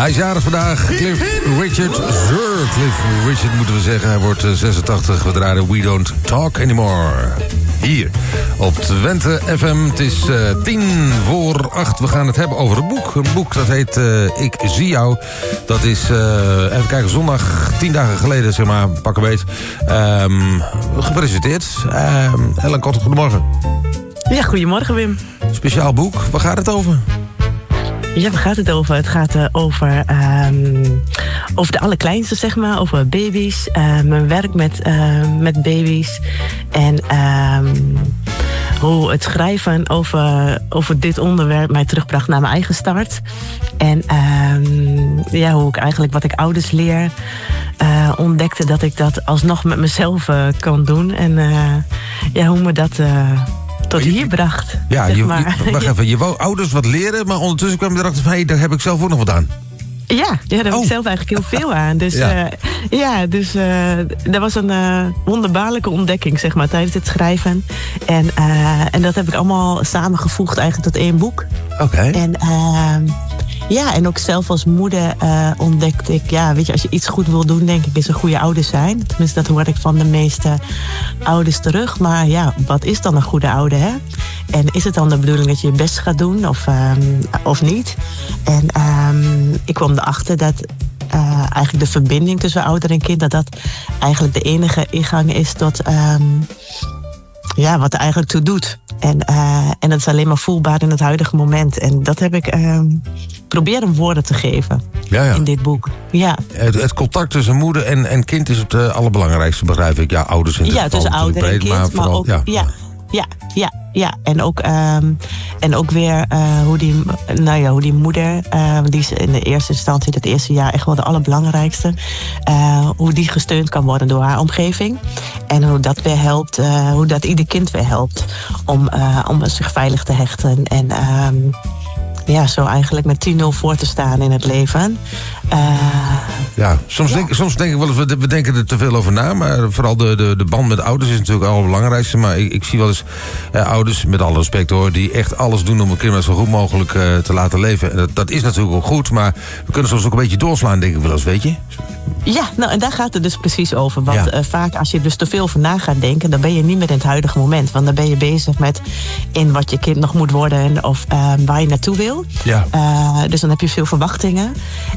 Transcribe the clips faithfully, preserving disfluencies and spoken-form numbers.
Hij is jarig vandaag. Cliff Richard. Sir Cliff Richard moeten we zeggen. Hij wordt zesentachtig. We draaien We Don't Talk Anymore. Hier op Twente F M. Het is uh, tien voor acht. We gaan het hebben over een boek. Een boek dat heet uh, Ik Zie Jou. Dat is, uh, even kijken, zondag tien dagen geleden, zeg maar, pak een beet. Um, gepresenteerd. Um, Ellen Kotten, goedemorgen. Ja, goedemorgen Wim. Speciaal boek. Waar gaat het over? Ja, waar gaat het over? Het gaat uh, over, um, over de allerkleinste, zeg maar. Over baby's. Uh, mijn werk met, uh, met baby's. En um, hoe het schrijven over, over dit onderwerp mij terugbracht naar mijn eigen start. En um, ja, hoe ik eigenlijk wat ik ouders leer... Uh, ontdekte dat ik dat alsnog met mezelf uh, kan doen. En uh, ja, hoe me dat... Uh, tot hier bracht. Ja, zeg je, maar. je, wacht even, je wou ouders wat leren, maar ondertussen kwam je erachter van, hé, hey, daar heb ik zelf ook nog wat aan. Ja, ja daar heb oh. ik zelf eigenlijk heel veel aan. Dus ja, uh, ja dus uh, dat was een uh, wonderbaarlijke ontdekking, zeg maar, tijdens het schrijven. En, uh, en dat heb ik allemaal samengevoegd eigenlijk tot één boek. Oké. Okay. En uh, ja, en ook zelf als moeder uh, ontdekte ik, ja, weet je, als je iets goed wil doen, denk ik, is een goede ouder zijn. Tenminste, dat hoor ik van de meeste ouders terug. Maar ja, wat is dan een goede ouder, hè? En is het dan de bedoeling dat je je best gaat doen of, um, of niet? En um, ik kwam erachter dat uh, eigenlijk de verbinding tussen ouder en kind, dat dat eigenlijk de enige ingang is tot um, ja, wat er eigenlijk toe doet. En, uh, en dat is alleen maar voelbaar in het huidige moment. En dat heb ik um, proberen woorden te geven ja, ja. in dit boek. Ja. Het, het contact tussen moeder en, en kind is het uh, allerbelangrijkste, begrijp ik. Ja, ouders in het ja, tussen ouder breed, en kind, maar, vooral, maar ook... Ja, ja, ja, ja, ja. En, ook, um, en ook weer uh, hoe, die, nou ja, hoe die moeder, uh, die is in de eerste instantie, het eerste jaar echt wel de allerbelangrijkste, uh, hoe die gesteund kan worden door haar omgeving. En hoe dat weer helpt, uh, hoe dat ieder kind weer helpt om, uh, om zich veilig te hechten. En um, ja, zo eigenlijk met tien nul voor te staan in het leven. Uh, ja, soms, ja. Denk, soms denk ik wel eens, we, we denken er te veel over na, maar vooral de, de, de band met ouders is natuurlijk het allerbelangrijkste. Maar ik, ik zie wel eens uh, ouders, met alle respect hoor, die echt alles doen om hun kinderen zo goed mogelijk uh, te laten leven. En dat, dat is natuurlijk ook goed, maar we kunnen soms ook een beetje doorslaan, denk ik wel eens, weet je? Ja, nou en daar gaat het dus precies over. Want ja. uh, vaak als je dus te veel over na gaat denken, dan ben je niet meer in het huidige moment. Want dan ben je bezig met in wat je kind nog moet worden of uh, waar je naartoe wil. Ja. Uh, dus dan heb je veel verwachtingen.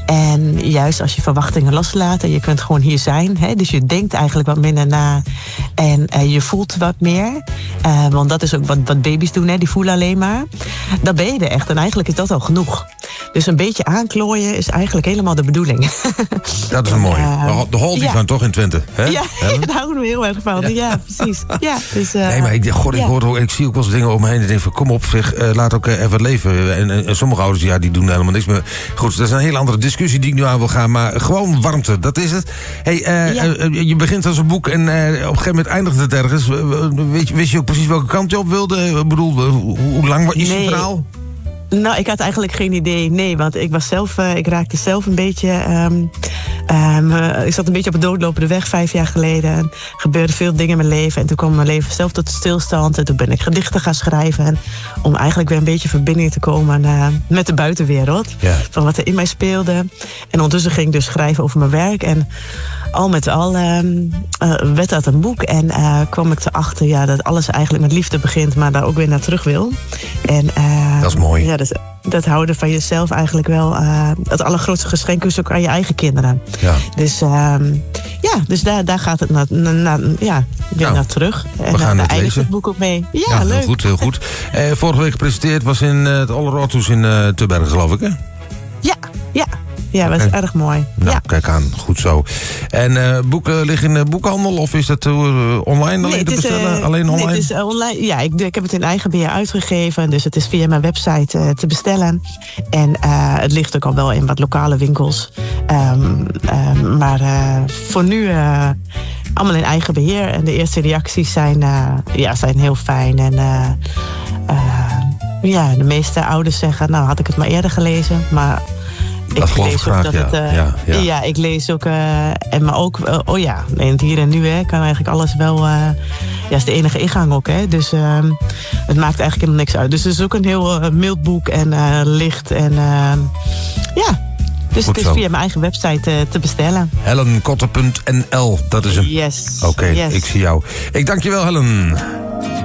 En juist als je verwachtingen loslaat en je kunt gewoon hier zijn. Hè, dus je denkt eigenlijk wat minder na en uh, je voelt wat meer. Uh, want dat is ook wat, wat baby's doen, hè, die voelen alleen maar. Dan ben je er echt en eigenlijk is dat al genoeg. Dus een beetje aanklooien is eigenlijk helemaal de bedoeling. Dat is een mooi. Uh, de Holdy ja. van toch in Twente. Hè? Ja, daar houden we heel erg van. Ja, ja precies. Ja, dus, uh, nee, maar ik, God, ik, ja. hoor, ik zie ook wel eens dingen om me heen. Ik denk van, kom op, zeg, uh, laat ook uh, even leven. En, en, en sommige ouders, ja, die doen helemaal niks meer. Goed, dat is een hele andere discussie die ik nu aan wil gaan. Maar gewoon warmte, dat is het. Hey, uh, ja. uh, je begint als een boek en uh, op een gegeven moment eindigt het ergens. Weet je, wist je ook precies welke kant je op wilde? Ik bedoel, uh, hoe, hoe lang is nee. je verhaal? Nou, ik had eigenlijk geen idee. Nee, want ik was zelf, uh, ik raakte zelf een beetje... Um, um, uh, ik zat een beetje op een doodlopende weg vijf jaar geleden. En er gebeurden veel dingen in mijn leven. En toen kwam mijn leven zelf tot stilstand. En toen ben ik gedichten gaan schrijven. En om eigenlijk weer een beetje verbinding te komen uh, met de buitenwereld. Ja. Van wat er in mij speelde. En ondertussen ging ik dus schrijven over mijn werk. En al met al um, uh, werd dat een boek. En uh, kwam ik erachter ja, dat alles eigenlijk met liefde begint. Maar daar ook weer naar terug wil. En, uh, dat is mooi. Ja, dus dat houden van jezelf eigenlijk wel uh, het allergrootste geschenk is ook aan je eigen kinderen. Ja. Dus, um, ja, dus daar, daar gaat het naar, naar, naar, ja, weer nou, naar terug. En we gaan daar het lezen. Het boek ook mee. Ja, ja leuk. Heel goed, heel goed. Uh, vorige week gepresenteerd was in uh, het Allerortus in uh, Tubbergen, geloof ik, hè? Ja, ja. Ja, dat is okay. erg mooi. Nou, ja. Kijk aan, goed zo. En uh, boeken liggen in de boekhandel of is dat uh, online alleen nee, te bestellen? Uh, alleen online? Nee, het is uh, online. Ja, ik, ik heb het in eigen beheer uitgegeven. Dus het is via mijn website uh, te bestellen. En uh, het ligt ook al wel in wat lokale winkels. Um, um, maar uh, voor nu uh, allemaal in eigen beheer. En de eerste reacties zijn, uh, ja, zijn heel fijn. En uh, uh, ja, de meeste ouders zeggen, nou had ik het maar eerder gelezen. Maar dat ik lees ook graag, dat ja. het, uh, ja, ja. ja, ik lees ook, uh, en maar ook, uh, oh ja, in het hier en nu hè, kan eigenlijk alles wel, uh, ja, is de enige ingang ook, hè. Dus uh, het maakt eigenlijk helemaal niks uit. Dus het is ook een heel uh, mild boek en uh, licht en uh, ja, Dus Goed het is zo. via mijn eigen website uh, te bestellen. helen kotter punt n l, dat is hem. Yes. Oké, okay, yes. ik zie jou. Ik dank je wel, Helen.